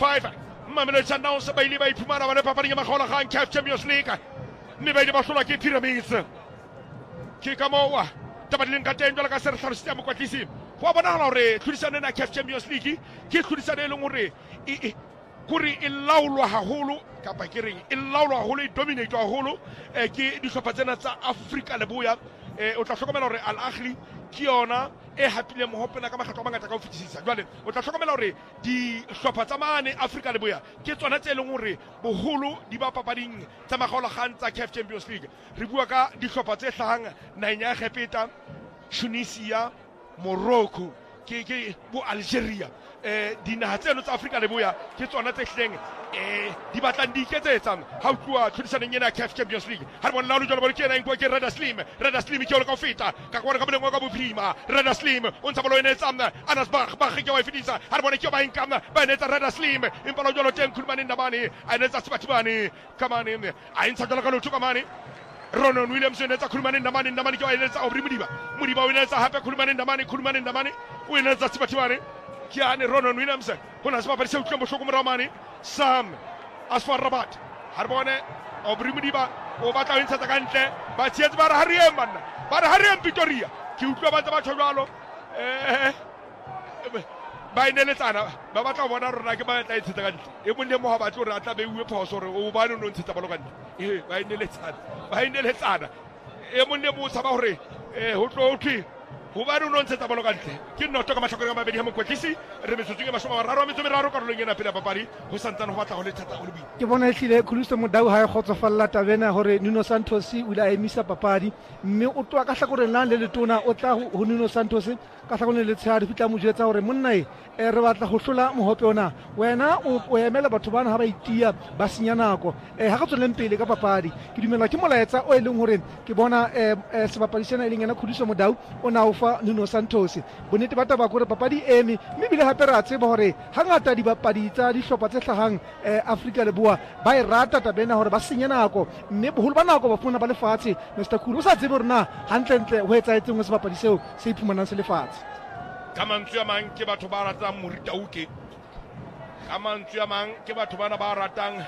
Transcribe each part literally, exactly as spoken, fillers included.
five Mamelodi Sundowns ba ile ba iphumana ba le papading ya makgolakgang C A F Champions League mme ba ile ba hlola ke Pyramids ke ka mowa tabaleng ka teng jwale ka se re tlhalositse mokwatlisi go a bonagala gore tlhodisano ena C A F Champions League ke tlhodisano e leng gore kuri e laolwa haholo kapa ke reng e laolwa haholo e dominate haholo ke dihlopha tsena tsa Afrika Leboya o tla hlokomela gore Al Ahly ke yona e hapile mohopela ka makgetlo a mangata ka ho fetisisa jwale o tla hlokomela gore dihlopha tsa mane Afrika Leboya ke tsona tse leng gore boholo di ba papading tsa makgolakgang tsa C A F Champions League re bua ka dihlopha tse hlahang naheng ya Egepeta, Tunisia, Morocco ke ke bo Algeria eh dinaha tseno tsa Afrika Leboya ke tsona tse hleng eh di batlang di iketsetsang ha o tloa tlhodisanong ena C A F Champions League ha re bona la lo jalo bolo ke ena inko ke Reda Slim Reda Slim ke o le ka feta ka kwa ka boleng wa ka bophirima Reda Slim o ntsa bolo ene tsamna Anas Bach Bach ke wa fetisa ha re bona ke ba inkamna ba ene tsa Reda Slim impa lo jalo teng Khulumani Ndamane a ene tsa Sibatibane kamane a intsa jalo ka lo tukamane Ronon Williams ene tsa Khulumani Ndamane Ndamane ke wa ene tsa Obri Mudiba Mudiba ene tsa hape Khulumani Ndamane Khulumani Ndamane o ene tsa Sibatibane Kiane Ronon Williams hona se ba se utlwa bohloko moramane Sam Asfar Rabat harbone Obri Mudiba o batla ho ntsha ka ntle ba tsietse ba re hariem banna ba re hariem Pretoria ke utlwa ba tsa ba tshwalo eh ba ineletsana ba batla ho bona rona ke ba tla ntsha ka ntle e bolle mo ha ba tlo re atla be uwe phoso re o bane no ntsha balo ka ntle eh ba ineletsana ba ineletsana e monne mo tsaba hore eh ho tlo uthi ho ba no ntse tsa bolo ka ntle ke noto ka mahlakore ka mabedi ha mokwetlisi re metsotso ke mashome a mararo a metso meraro karolong ena pele papadi ho santsana ho batla ho le thata ho le boima ke bona ehlile Khuluso Modau ha e kgotsofalla tabena hore Nuno Santos o ile a emisa papadi mme o tloa ka hlakoreng la le letona o tla ho Nuno Santos ka hlakoreng le tshehadi fitla mo jetsa hore monna e re batla ho hlola mohope ona wena o emela batho bana ha ba itia ba senya nako eh ha ka tsweleng pele ka papadi ke dumela ke molaetsa o e leng hore ke bona eh sebapadi sena e leng ena Khuluso Modau ona o Nuno Santos bonnete ba taba gore papadi eme mme bile hape ra tseba hore hangata dibapadi tsa dihlopha tse hlahang Afrika Leboa ba e rata tabena hore ba senya nako mme boholo ba nako ba funa ba lefatshe Mister Khulu o sa tsebe hore na hantle ntle ho etsaetseng ho sebapadi seo se iphumanang se lefatshe ka mantswe a mang ke batho ba ratang Morita Uke ka mantswe a mang ke batho bana ba ratang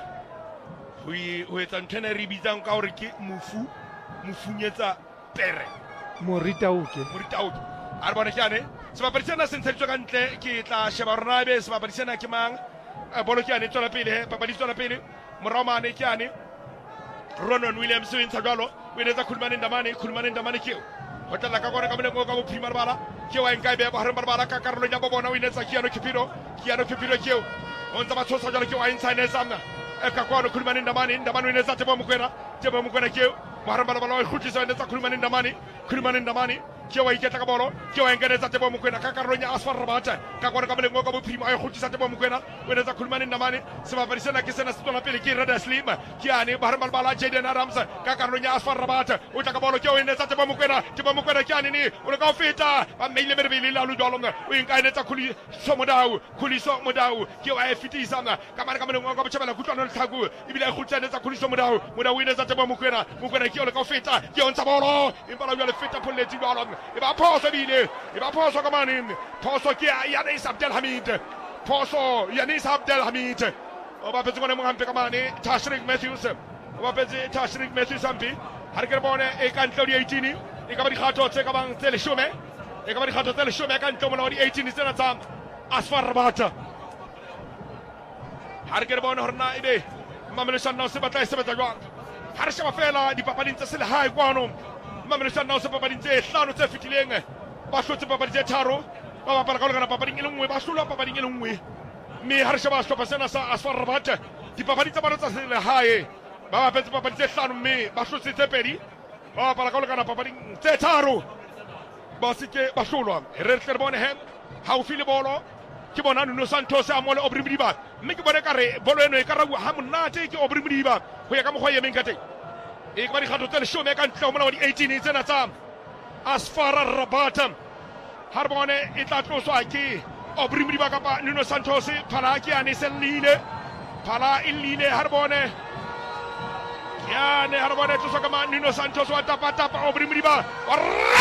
ho etsa ntene re bitsang ka hore ke mofu mofunyetsa pere Morita Uke Morita Uke a re bona ke ane sebapadi sena se ntsheditswe ka ntle ke tla sheba rona ebe sebapadi sena ke mang bolo ke ane tswela pele papadi tswela pele morao mane ke ane Ronon Williams o ntsha jwalo o enetsa Khulumani Ndamane Khulumani Ndamane ke o tla ka gore ka boleng go ka bophirima re bala ke wa nka be ba re bala ka karolo ya bona o enetsa Kiano Kipiro Kiano Kipiro ke o ntsa ba tshosa jwalo ke wa intsha ne samna e ka kwa Khulumani Ndamane Ndamane o enetsa Tebo Mokoena Tebo Mokoena ke ba re bala bala o khutisa o enetsa Khulumani Ndamane Khulumani Ndamane ke wa iketla ka bolo ke wa ngenetsa Tebo Mokoena ka karolo ya Asfar Rabat ka gore ka boleng go ka bophirima e khutisa Tebo Mokoena o enetsa Khulumani Ndamane sebapadi sena ke sena se tsona pele ke Reda Slim ke ane ba re bala Jaden Adams ka karolo ya Asfar Rabat o tla ka bolo ke o enetsa Tebo Mokoena Tebo Mokoena ke ane ni o le ka feta ba meile merebele la lo jalo o inka enetsa Khuliso Modau Khuliso Modau ke wa e fitisa ka mara ka boleng go ka botjhabela kutlwano le tlhaku ibile e khutsa enetsa Khuliso Modau Modau enetsa Tebo Mokoena Mokoena ke o le ka feta ke o ntsa bolo impa la le feta polletsi jalo e ba phoso bile e ba phoso ka mane phoso ke Yanis Abdelhamid phoso Yanis Abdelhamid o ba petse kone mo hampe ka mane Tashrik Matthews o ba petse Tashrik Matthews ampi har ke bone e ka ntlo di eighteen e ka ba di khato tse ka bang tse le shome e ka ba di khato tse le shome ka ntlo mo di eighteen tsena tsa Asfar Rabat har ke bone horna ebe Mamelodi Sundowns se batla se batla jwang har se ba fela di papading tsa sele hae kwano Mamelodi Sundowns papading tse hlano tse fitileng ba hlotse papading tse tharo ba bapala ka lekana papading e le nngwe ba hlola papading e le nngwe mme ha re sheba sehlopha sena sa Asfar Rabat dipapading tsa bona tsa sele hae ba bapetse papading tse hlano mme ba hlotse tse pedi ba bapala ka lekana papading tse tharo ba se ke ba hlolwa re re bone hem haufi le bolo ke bona Nuno Santos a mole Obri Mudiba mme ke bone ka re bolo eno e ka rabu ha monate ke Obri Mudiba ho ya ka mokgwa yemeng ka teng e ka ba di kgato tse leshome ka ntle ho mona wa di eighteen tsena tsa Asfar Rabat har bone e tla tloswa ke Obri Mudiba kapa Nuno Santos phala ke ane sellile phala illile har bone ya ne har bone tloswa ka Nuno Santos wa tapa tapa Obri Mudiba